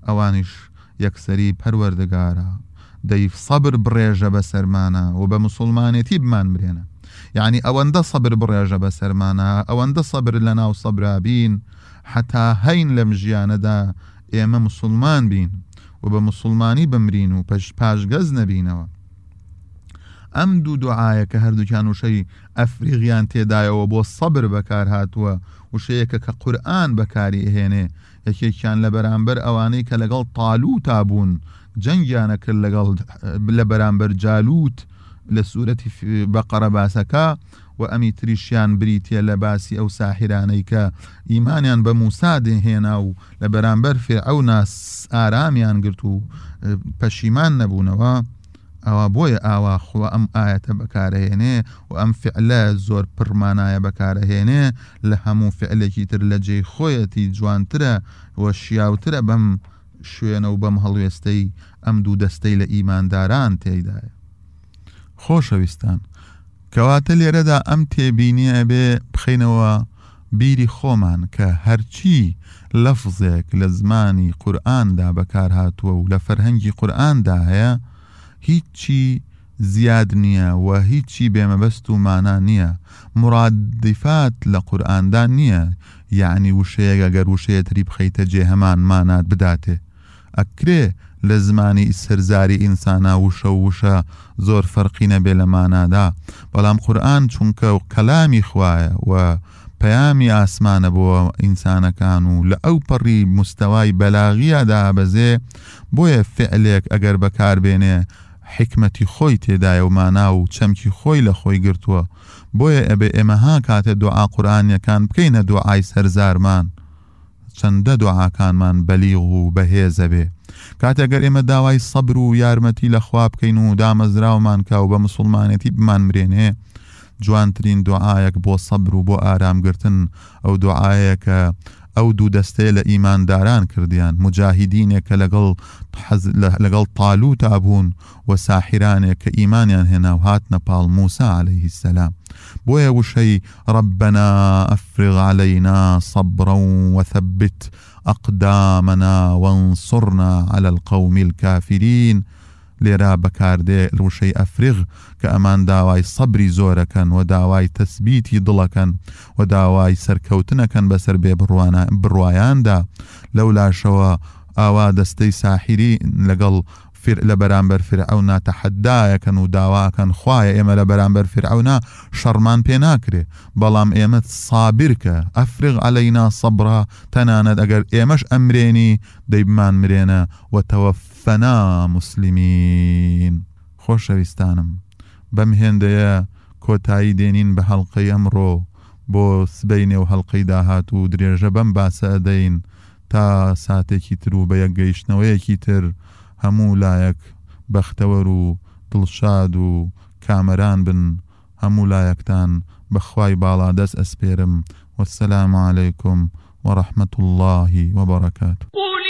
ئەوانیش یەکسەری پەروەردگارە دەی سەبر بڕێژە بەسەرمانە و بە موسڵمانێتی بمان برێنە. یعنی ئەوەندە سەبر بڕێژە بەسەرمانە، ئەوەندە سەبر لە ناو سەبرابین حتا هەین لەم ژیانەدا ئێمە موسڵمان بین و بە موسڵمانی بمرین و پاشگەز نەبینەوە. ئەم دوو دوعاە کە هەردووکیان وشەی ئەفریغیان تێدایەوە بۆ سەبر بەکار هاتووە، وشەیەکە کە قورئان بەکاری ئەهێنێ، یەکێکیان لە بەرامبەر ئەوانەی کە لەگەڵ تاالوتا بوون جەنگیانە کرد لە بەرامبەر جالوت لە سوورەتی بەقەرە باسەکە، و ئەمی تریشیان بریتە لە باسی ئەو ساحرانەی کە ئیمانیان بە موسا دێهێنا و لە بەرامبەر فێرعەونا ئارامیان گرت و پەشیمان نەبوونەوە. ئەوە بۆیە ئاوا خوا ئەم ئاەتە بەکارەهێنێ و ئەم فعلە زۆر پڕمانایە بەکارەهێنێ لە هەموو فعلێکی تر لە جێی خۆیەتی جوانترە و شیاوترە بەم شوێنە و بەم هەڵوێستەی ئەم دوو دەستەی لە ئیمانداران تێیدایە. خۆشەویستان، کەواتە لێرەدا ئەم تێبینیە بێ بخینەوە بیری خۆمان کە هەرچی لەفزێک لە زمانی قورئاندا بەکار هاتووە و لە فەرهەنگی قورئاندا هەیە هیچی زیاد نییە و هیچی بێمەبەست و مانا نییە، مرادفات لە قورئاندا نییە، یعنی وشەیەک ئەگەر وشەیەتری بخەیتە جێ هەمان مانات بداتێ. ئەکرێ لە زمانی سەرزاری ئینسانە وشە زۆر فەرقی نەبێ لە مانادا، بەڵام قورئان چونکە کەلامی خوایە و پەیامی ئاسمانە بۆ ئینسانەکان و لە ئەو پەڕی مستەوای بەلاغیەدا بەزێ، بۆیە فعلێک ئەگەر بەکاربێنێ حکمەتی خۆی تێدایە و مانا و چەمکی خۆی لە خۆی گرتووە. بۆیە ئەبێ ئێمەها کاتێ دوعا قورئانیەکان بکەینە دوعای سەرزارمان، چەندە دوعاکانمان بەلیغ و بەهێزە بێ. کاتێگەر ئێمە داوای سەبر و یارمەتی لە خوا بکەین و دامەزراومان کا و بە موسڵمانێتی بمان مرێنێ، جوانترین دوعایەک بۆ سەبر و بۆ ئارامگرتن ئەو دوعایەکە ئەو دوو دەستەیە لە ئیمانداران کردیان، مجاهیدینێک کە لەگەڵ تاالوتا بوون و ساحرانێک کە ئیمانیان هێنا و هاتنە پاڵ موسا عەلەیهی السەلام. بۆیە وشەی ربنا ئەفرغ عەلەینا صەبرا وثبت ئەقدامنا وانصرنا على القوم الكافرين لێرا بەکاردێ وشەی ئەفریغ کە ئەمان داوای سەبری زۆرەکەن و داوای تەسبیتی دڵەکەن و داوای سەرکەوتنەکەن بەسەر بێ بڕوایاندا. لەو لاشەوە ئاوا دەستەی ساحری لەگەڵ لە بەرامبەر فیرعەونا تەحەدایەکەن و داواکەن خوایە ئێمە لە بەرامبەر فیرعەونا شەڕمان پێ ناکرێ، بەڵام ئێمە سابرکە ئەفرغ عەلەینا سەبرا، تەنانەت ئەگەر ئێمەش ئەمرێنی دەیبمان مرێنە و تەوەفەنا مسلمین. خۆشەویستانم، بەم هێندەیە کۆتایی دێنین بە هەڵقەی ئەمڕۆ بۆ سبەی نێو هەڵقەی داهات و درێژە بەم باسە ئەدەین تا ساتێکی تر و بە یەکگەیشتنەوەیەکی تر هەموو لایەک بەختەوەر و دڵشاد و کامەران بن. هەموو لایەکتان بەخوای باڵا دەست ئەسپێرم. وەسەلام عەلەیکم وەڕەحمەت الله وبەرەکاتوه.